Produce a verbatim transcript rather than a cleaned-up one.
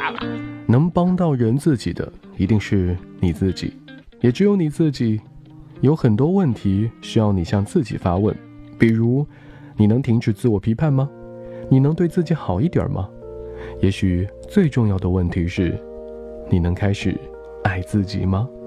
能帮到人自己的一定是你自己，也只有你自己。有很多问题需要你向自己发问，比如你能停止自我批判吗？你能对自己好一点吗？也许最重要的问题是，你能开始爱自己吗？